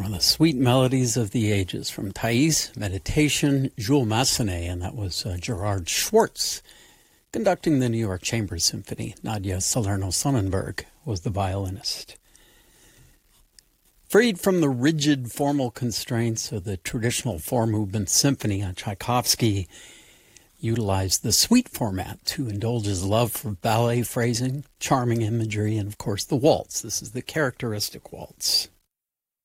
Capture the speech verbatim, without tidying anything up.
of the sweet melodies of the ages from Thais, Meditation, Jules Massenet, and that was uh, Gerard Schwartz conducting the New York Chamber Symphony. Nadia Salerno-Sonnenberg was the violinist. Freed from the rigid formal constraints of the traditional four-movement symphony, Tchaikovsky utilized the suite format to indulge his love for ballet phrasing, charming imagery, and, of course, the waltz. This is the characteristic waltz.